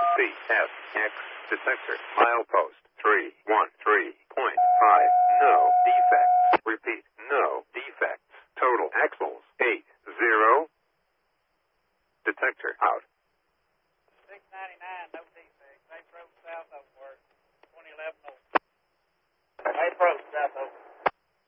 CSX detector. Milepost 313.5. No defects. Repeat, no defects. Total axles 80. Detector out.